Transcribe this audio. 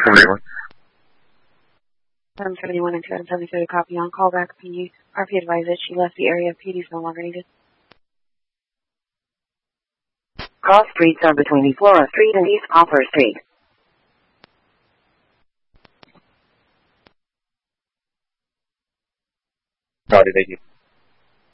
771. 771 and 273 copy on callback. RP advised that she left the area. PD is no longer needed. Cross streets are between East Laura Street and East Poplar Street. Copy, thank you.